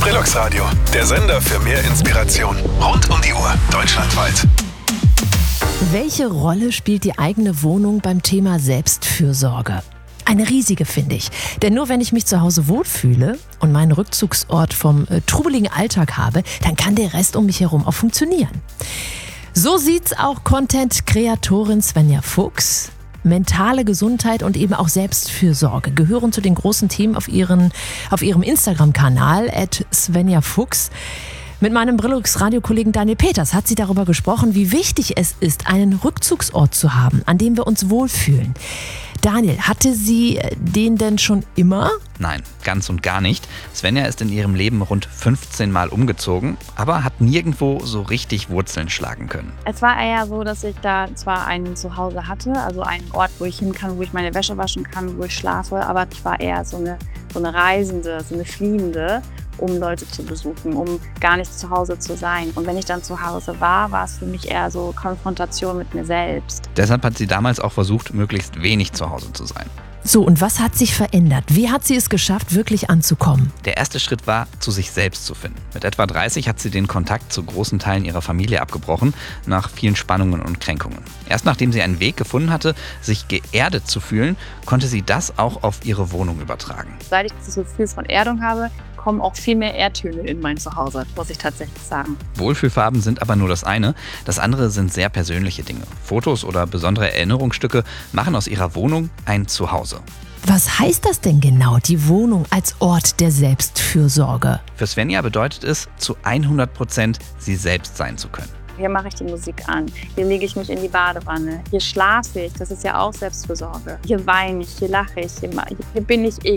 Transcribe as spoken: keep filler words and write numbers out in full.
Brillux Radio, der Sender für mehr Inspiration. Rund um die Uhr, deutschlandweit. Welche Rolle spielt die eigene Wohnung beim Thema Selbstfürsorge? Eine riesige, finde ich. Denn nur wenn ich mich zu Hause wohlfühle und meinen Rückzugsort vom äh, trubeligen Alltag habe, dann kann der Rest um mich herum auch funktionieren. So sieht's auch Content-Kreatorin Svenja Fuchs. Mentale Gesundheit und eben auch Selbstfürsorge gehören zu den großen Themen auf, ihren, auf ihrem Instagram-Kanal at Svenja Fuchs. Mit meinem Brillux-Radio-Kollegen Daniel Peters hat sie darüber gesprochen, wie wichtig es ist, einen Rückzugsort zu haben, an dem wir uns wohlfühlen. Daniel, hatte sie den denn schon immer? Nein, ganz und gar nicht. Svenja ist in ihrem Leben rund fünfzehn Mal umgezogen, aber hat nirgendwo so richtig Wurzeln schlagen können. Es war eher so, dass ich da zwar ein Zuhause hatte, also einen Ort, wo ich hin kann, wo ich meine Wäsche waschen kann, wo ich schlafe, aber ich war eher so eine, so eine Reisende, so eine Fliehende, um Leute zu besuchen, um gar nicht zu Hause zu sein. Und wenn ich dann zu Hause war, war es für mich eher so Konfrontation mit mir selbst. Deshalb hat sie damals auch versucht, möglichst wenig zu Hause zu sein. So, und was hat sich verändert? Wie hat sie es geschafft, wirklich anzukommen? Der erste Schritt war, zu sich selbst zu finden. Mit etwa dreißig hat sie den Kontakt zu großen Teilen ihrer Familie abgebrochen, nach vielen Spannungen und Kränkungen. Erst nachdem sie einen Weg gefunden hatte, sich geerdet zu fühlen, konnte sie das auch auf ihre Wohnung übertragen. Seit ich das Gefühl von Erdung habe, kommen auch viel mehr Erdtöne in mein Zuhause, muss ich tatsächlich sagen. Wohlfühlfarben sind aber nur das eine. Das andere sind sehr persönliche Dinge. Fotos oder besondere Erinnerungsstücke machen aus ihrer Wohnung ein Zuhause. Was heißt das denn genau, die Wohnung als Ort der Selbstfürsorge? Für Svenja bedeutet es, zu hundert Prozent sie selbst sein zu können. Hier mache ich die Musik an, hier lege ich mich in die Badewanne, hier schlafe ich, das ist ja auch Selbstfürsorge. Hier weine ich, hier lache ich, hier, hier bin ich ich.